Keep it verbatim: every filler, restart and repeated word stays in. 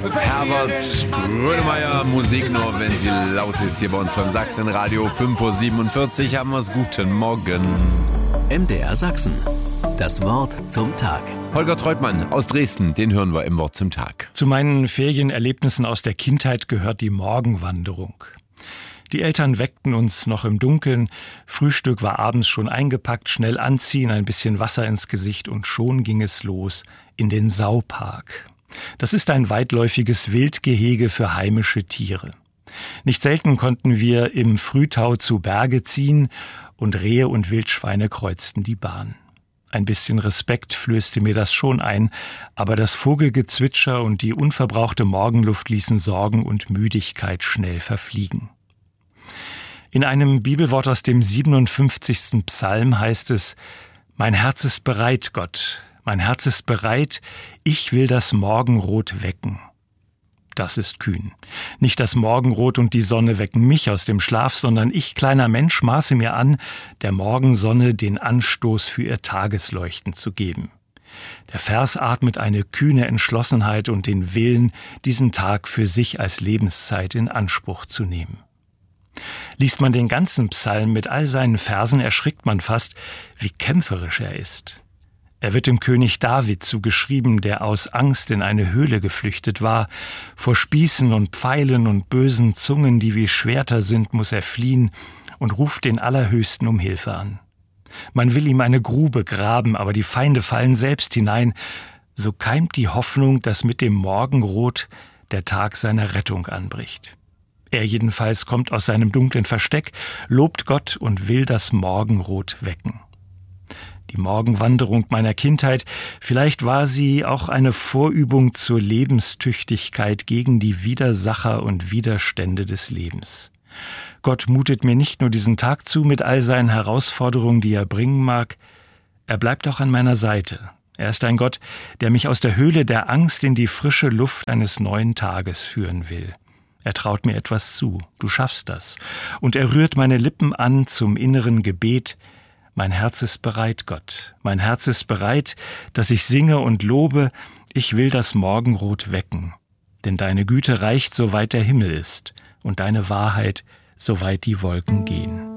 Herbert Grönemeyer, Musik nur, wenn sie laut ist. Hier bei uns beim Sachsenradio, fünf Uhr siebenundvierzig haben wir es. Guten Morgen. M D R Sachsen. Das Wort zum Tag. Holger Treutmann aus Dresden, den hören wir im Wort zum Tag. Zu meinen Ferienerlebnissen aus der Kindheit gehört die Morgenwanderung. Die Eltern weckten uns noch im Dunkeln, Frühstück war abends schon eingepackt, schnell anziehen, ein bisschen Wasser ins Gesicht und schon ging es los in den Saupark. Das ist ein weitläufiges Wildgehege für heimische Tiere. Nicht selten konnten wir im Frühtau zu Berge ziehen und Rehe und Wildschweine kreuzten die Bahn. Ein bisschen Respekt flößte mir das schon ein, aber das Vogelgezwitscher und die unverbrauchte Morgenluft ließen Sorgen und Müdigkeit schnell verfliegen. In einem Bibelwort aus dem siebenundfünfzigsten Psalm heißt es: Mein Herz ist bereit, Gott, mein Herz ist bereit, ich will das Morgenrot wecken. Das ist kühn. Nicht das Morgenrot und die Sonne wecken mich aus dem Schlaf, sondern ich, kleiner Mensch, maße mir an, der Morgensonne den Anstoß für ihr Tagesleuchten zu geben. Der Vers atmet eine kühne Entschlossenheit und den Willen, diesen Tag für sich als Lebenszeit in Anspruch zu nehmen. Liest man den ganzen Psalm mit all seinen Versen, erschrickt man fast, wie kämpferisch er ist. Er wird dem König David zugeschrieben, der aus Angst in eine Höhle geflüchtet war. Vor Spießen und Pfeilen und bösen Zungen, die wie Schwerter sind, muss er fliehen und ruft den Allerhöchsten um Hilfe an. Man will ihm eine Grube graben, aber die Feinde fallen selbst hinein. So keimt die Hoffnung, dass mit dem Morgenrot der Tag seiner Rettung anbricht. Er jedenfalls kommt aus seinem dunklen Versteck, lobt Gott und will das Morgenrot wecken. Die Morgenwanderung meiner Kindheit, vielleicht war sie auch eine Vorübung zur Lebenstüchtigkeit gegen die Widersacher und Widerstände des Lebens. Gott mutet mir nicht nur diesen Tag zu mit all seinen Herausforderungen, die er bringen mag, er bleibt auch an meiner Seite. Er ist ein Gott, der mich aus der Höhle der Angst in die frische Luft eines neuen Tages führen will. Er traut mir etwas zu, du schaffst das. Und er rührt meine Lippen an zum inneren Gebet: Mein Herz ist bereit, Gott. Mein Herz ist bereit, dass ich singe und lobe. Ich will das Morgenrot wecken. Denn deine Güte reicht, soweit der Himmel ist, und deine Wahrheit, soweit die Wolken gehen.